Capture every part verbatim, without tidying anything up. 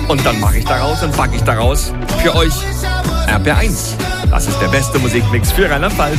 Und dann mache ich daraus und backe ich daraus für euch R P R eins. Das ist der beste Musikmix für Rheinland-Pfalz.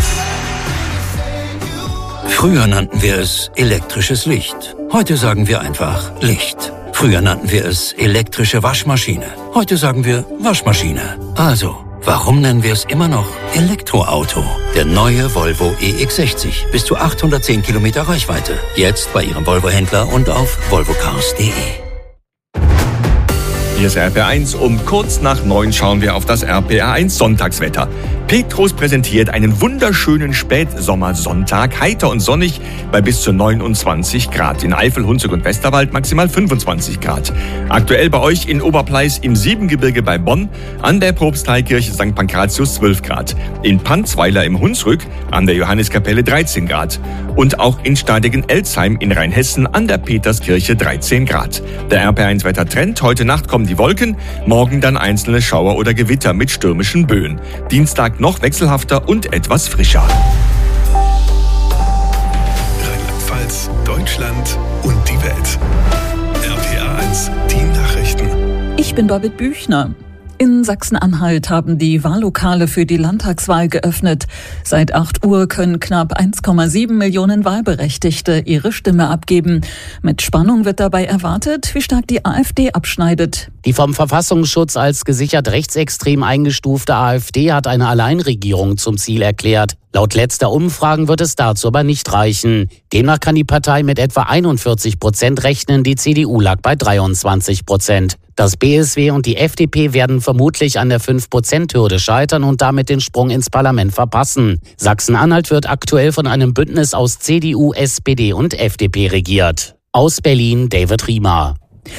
Früher nannten wir es elektrisches Licht. Heute sagen wir einfach Licht. Früher nannten wir es elektrische Waschmaschine. Heute sagen wir Waschmaschine. Also, warum nennen wir es immer noch Elektroauto? Der neue Volvo E X sechzig. Bis zu achthundertzehn Kilometer Reichweite. Jetzt bei Ihrem Volvo-Händler und auf volvo cars punkt de. Hier ist R P R eins. Um kurz nach neun schauen wir auf das R P R eins Sonntagswetter. Petrus präsentiert einen wunderschönen Spätsommersonntag, heiter und sonnig bei bis zu neunundzwanzig Grad. In Eifel, Hunsrück und Westerwald maximal fünfundzwanzig Grad. Aktuell bei euch in Oberpleis im Siebengebirge bei Bonn, an der Propsteikirche Sankt Pankratius zwölf Grad. In Panzweiler im Hunsrück, an der Johanneskapelle dreizehn Grad. Und auch in Stadegen-Elzheim in Rheinhessen an der Peterskirche dreizehn Grad. Der R P R eins Wettertrend: Heute Nacht kommen die Wolken, morgen dann einzelne Schauer oder Gewitter mit stürmischen Böen. Dienstag noch wechselhafter und etwas frischer. Rheinland-Pfalz, Deutschland und die Welt. R P R eins, die Nachrichten. Ich bin Babette Büchner. In Sachsen-Anhalt haben die Wahllokale für die Landtagswahl geöffnet. Seit acht Uhr können knapp eins Komma sieben Millionen Wahlberechtigte ihre Stimme abgeben. Mit Spannung wird dabei erwartet, wie stark die AfD abschneidet. Die vom Verfassungsschutz als gesichert rechtsextrem eingestufte AfD hat eine Alleinregierung zum Ziel erklärt. Laut letzter Umfragen wird es dazu aber nicht reichen. Demnach kann die Partei mit etwa einundvierzig Prozent rechnen, die C D U lag bei dreiundzwanzig Prozent. Das B S W und die F D P werden vermutlich an der fünf Prozent Hürde scheitern und damit den Sprung ins Parlament verpassen. Sachsen-Anhalt wird aktuell von einem Bündnis aus C D U, S P D und F D P regiert. Aus Berlin David Riemer.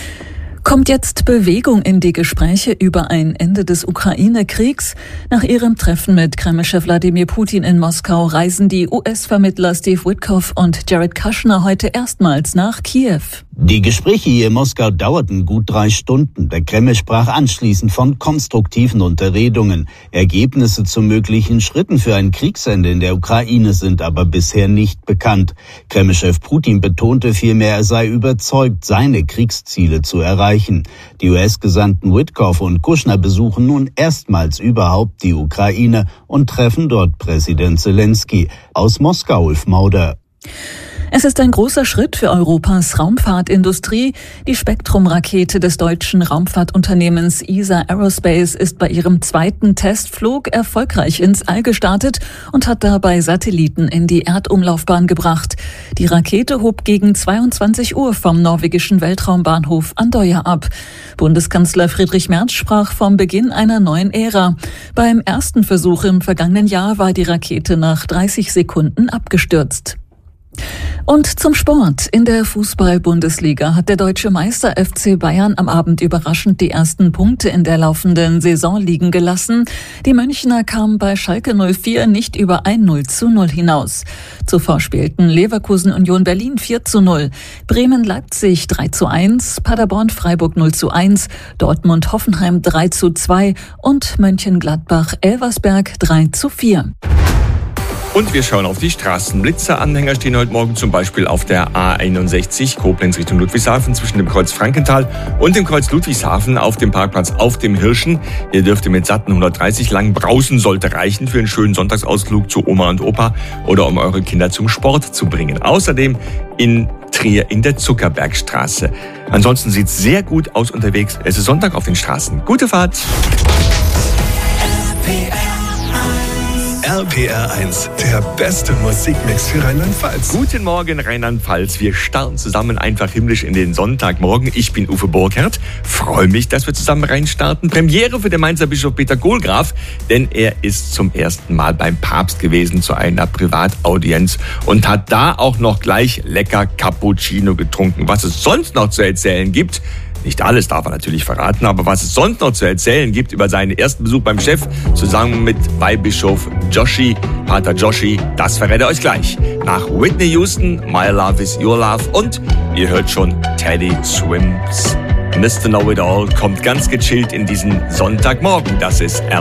Kommt jetzt Bewegung in die Gespräche über ein Ende des Ukraine-Kriegs? Nach ihrem Treffen mit Kreml-Chef Wladimir Putin in Moskau reisen die U S-Vermittler Steve Witkoff und Jared Kushner heute erstmals nach Kiew. Die Gespräche hier in Moskau dauerten gut drei Stunden. Der Kreml sprach anschließend von konstruktiven Unterredungen. Ergebnisse zu möglichen Schritten für ein Kriegsende in der Ukraine sind aber bisher nicht bekannt. Kreml-Chef Putin betonte vielmehr, er sei überzeugt, seine Kriegsziele zu erreichen. Die U S-Gesandten Witkoff und Kushner besuchen nun erstmals überhaupt die Ukraine und treffen dort Präsident Zelensky. Aus Moskau, Ulf Mauder. Es ist ein großer Schritt für Europas Raumfahrtindustrie. Die Spektrum-Rakete des deutschen Raumfahrtunternehmens E S A Aerospace ist bei ihrem zweiten Testflug erfolgreich ins All gestartet und hat dabei Satelliten in die Erdumlaufbahn gebracht. Die Rakete hob gegen zweiundzwanzig Uhr vom norwegischen Weltraumbahnhof Andøya ab. Bundeskanzler Friedrich Merz sprach vom Beginn einer neuen Ära. Beim ersten Versuch im vergangenen Jahr war die Rakete nach dreißig Sekunden abgestürzt. Und zum Sport. In der Fußball-Bundesliga hat der deutsche Meister F C Bayern am Abend überraschend die ersten Punkte in der laufenden Saison liegen gelassen. Die Münchner kamen bei Schalke null vier nicht über ein null zu null hinaus. Zuvor spielten Leverkusen Union Berlin vier zu null, Bremen Leipzig drei zu eins, Paderborn Freiburg null zu eins, Dortmund Hoffenheim drei zu zwei und Mönchengladbach Elversberg drei zu vier. Und wir schauen auf die Straßen. Blitzeranhänger stehen heute Morgen zum Beispiel auf der A einundsechzig Koblenz Richtung Ludwigshafen zwischen dem Kreuz Frankenthal und dem Kreuz Ludwigshafen auf dem Parkplatz auf dem Hirschen. Ihr dürft mit satten hundertdreißig lang brausen, sollte reichen für einen schönen Sonntagsausflug zu Oma und Opa oder um eure Kinder zum Sport zu bringen. Außerdem in Trier in der Zuckerbergstraße. Ansonsten sieht es sehr gut aus unterwegs. Es ist Sonntag auf den Straßen. Gute Fahrt! R P R eins, der beste Musikmix für Rheinland-Pfalz. Guten Morgen, Rheinland-Pfalz. Wir starten zusammen einfach himmlisch in den Sonntagmorgen. Ich bin Uwe Burkhardt. Freue mich, dass wir zusammen reinstarten. Premiere für den Mainzer Bischof Peter Kohlgraf, denn er ist zum ersten Mal beim Papst gewesen zu einer Privataudienz und hat da auch noch gleich lecker Cappuccino getrunken. Was es sonst noch zu erzählen gibt, nicht alles darf er natürlich verraten, aber was es sonst noch zu erzählen gibt über seinen ersten Besuch beim Chef zusammen mit Weihbischof Joshi, Pater Joshi, das verrät er euch gleich. Nach Whitney Houston, My Love is Your Love und ihr hört schon Teddy Swims. Mister Know It All kommt ganz gechillt in diesen Sonntagmorgen. Das ist